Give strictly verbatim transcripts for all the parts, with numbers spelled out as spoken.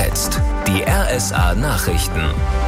jetzt die R S A-Nachrichten.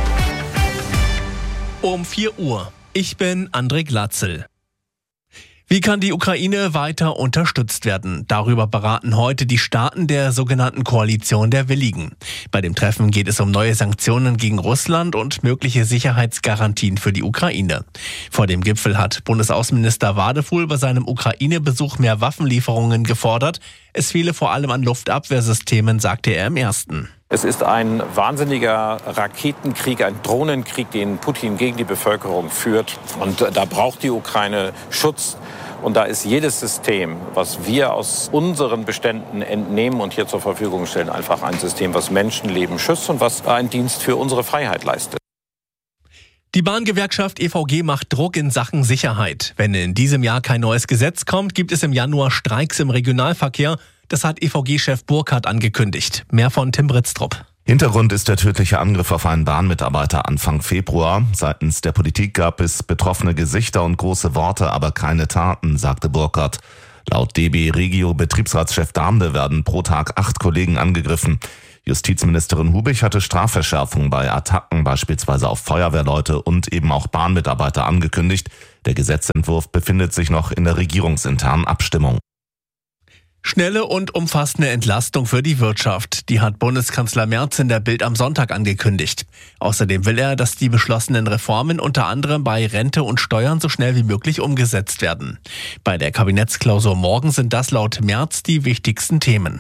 Um vier Uhr. Ich bin André Glatzel. Wie kann die Ukraine weiter unterstützt werden? Darüber beraten heute die Staaten der sogenannten Koalition der Willigen. Bei dem Treffen geht es um neue Sanktionen gegen Russland und mögliche Sicherheitsgarantien für die Ukraine. Vor dem Gipfel hat Bundesaußenminister Wadefuhl bei seinem Ukraine-Besuch mehr Waffenlieferungen gefordert. Es fehle vor allem an Luftabwehrsystemen, sagte er im ersten. Es ist ein wahnsinniger Raketenkrieg, ein Drohnenkrieg, den Putin gegen die Bevölkerung führt. Und da braucht die Ukraine Schutz. Und da ist jedes System, was wir aus unseren Beständen entnehmen und hier zur Verfügung stellen, einfach ein System, was Menschenleben schützt und was einen Dienst für unsere Freiheit leistet. Die Bahngewerkschaft E V G macht Druck in Sachen Sicherheit. Wenn in diesem Jahr kein neues Gesetz kommt, gibt es im Januar Streiks im Regionalverkehr. Das hat E V G-Chef Burkhardt angekündigt. Mehr von Tim Britztrup. Hintergrund ist der tödliche Angriff auf einen Bahnmitarbeiter Anfang Februar. Seitens der Politik gab es betroffene Gesichter und große Worte, aber keine Taten, sagte Burkhardt. Laut D B Regio Betriebsratschef Damde werden pro Tag acht Kollegen angegriffen. Justizministerin Hubich hatte Strafverschärfungen bei Attacken, beispielsweise auf Feuerwehrleute und eben auch Bahnmitarbeiter angekündigt. Der Gesetzentwurf befindet sich noch in der regierungsinternen Abstimmung. Schnelle und umfassende Entlastung für die Wirtschaft. Die hat Bundeskanzler Merz in der Bild am Sonntag angekündigt. Außerdem will er, dass die beschlossenen Reformen unter anderem bei Rente und Steuern so schnell wie möglich umgesetzt werden. Bei der Kabinettsklausur morgen sind das laut Merz die wichtigsten Themen.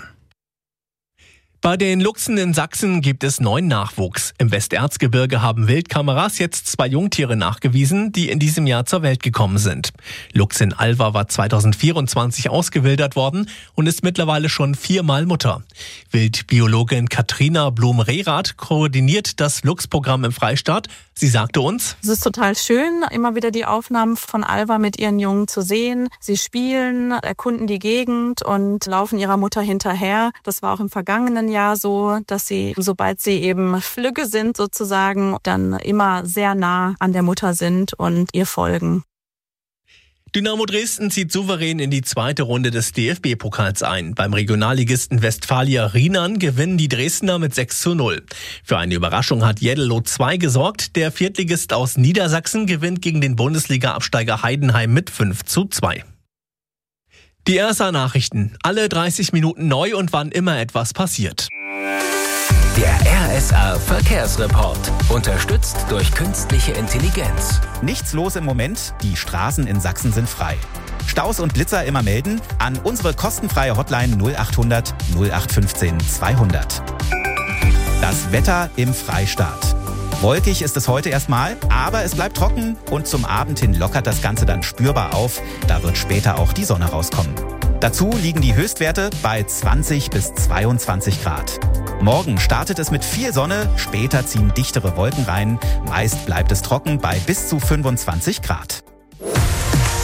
Bei den Luchsen in Sachsen gibt es neuen Nachwuchs. Im Westerzgebirge haben Wildkameras jetzt zwei Jungtiere nachgewiesen, die in diesem Jahr zur Welt gekommen sind. Luchsin Alva war zweitausendvierundzwanzig ausgewildert worden und ist mittlerweile schon viermal Mutter. Wildbiologin Katrina Blum-Rehrath koordiniert das Luchsprogramm im Freistaat. Sie sagte uns: Es ist total schön, immer wieder die Aufnahmen von Alva mit ihren Jungen zu sehen. Sie spielen, erkunden die Gegend und laufen ihrer Mutter hinterher. Das war auch im vergangenen Jahr so, dass sie, sobald sie eben Flügge sind sozusagen, dann immer sehr nah an der Mutter sind und ihr folgen. Dynamo Dresden zieht souverän in die zweite Runde des D F B-Pokals ein. Beim Regionalligisten Westfalia Rienan gewinnen die Dresdner mit sechs zu null. Für eine Überraschung hat Jeddelo zwei gesorgt. Der Viertligist aus Niedersachsen gewinnt gegen den Bundesliga-Absteiger Heidenheim mit fünf zu zwei. Die R S A-Nachrichten. Alle dreißig Minuten neu und wann immer etwas passiert. Der R S A-Verkehrsreport. Unterstützt durch künstliche Intelligenz. Nichts los im Moment. Die Straßen in Sachsen sind frei. Staus und Blitzer immer melden an unsere kostenfreie Hotline null achthundert null acht fünfzehn zweihundert. Das Wetter im Freistaat. Wolkig ist es heute erstmal, aber es bleibt trocken und zum Abend hin lockert das Ganze dann spürbar auf. Da wird später auch die Sonne rauskommen. Dazu liegen die Höchstwerte bei zwanzig bis zweiundzwanzig Grad. Morgen startet es mit viel Sonne, später ziehen dichtere Wolken rein. Meist bleibt es trocken bei bis zu fünfundzwanzig Grad.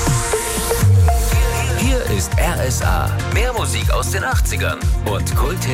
Hier ist R S A. Mehr Musik aus den achtzigern und Kult.